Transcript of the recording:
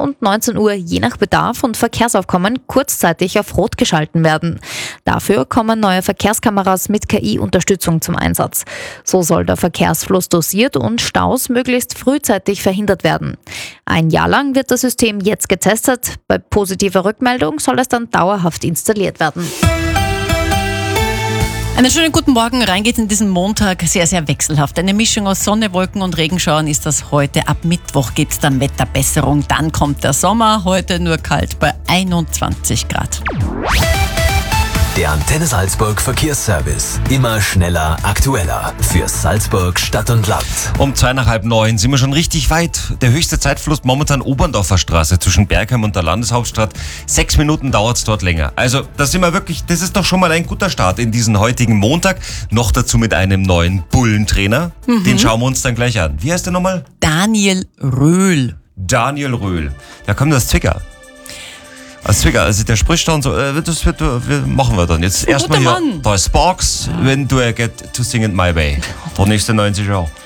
und 19 Uhr je nach Bedarf und Verkehrsaufkommen kurzzeitig auf Rot geschalten werden. Dafür kommen neue Verkehrskameras mit KI-Unterstützung zum Einsatz. So soll der Verkehrsfluss dosiert und Staus möglichst frühzeitig verhindert werden. Ein Jahr lang wird das System jetzt getestet. Bei positiver Rückmeldung soll es dann dauerhaft installiert werden. Einen schönen guten Morgen. Rein geht's in diesen Montag sehr, sehr wechselhaft. Eine Mischung aus Sonne, Wolken und Regenschauern ist das heute. Ab Mittwoch gibt's dann Wetterbesserung. Dann kommt der Sommer. Heute nur kalt bei 21 Grad. Der Antenne Salzburg Verkehrsservice. Immer schneller, aktueller. Für Salzburg, Stadt und Land. Um 8:30 sind wir schon richtig weit. Der höchste Zeitfluss momentan Oberndorfer Straße zwischen Bergheim und der Landeshauptstadt. 6 Minuten dauert es dort länger. Also das ist doch schon mal ein guter Start in diesen heutigen Montag. Noch dazu mit einem neuen Bullentrainer. Den schauen wir uns dann gleich an. Wie heißt der nochmal? Daniel Röhl. Daniel Röhl. Der kommt aus Zwickau. Also der spricht dann so, machen wir dann. Jetzt erstmal hier, da ist Sparks, When Do I Get to Sing It My Way. Der nächste 90 Jahre.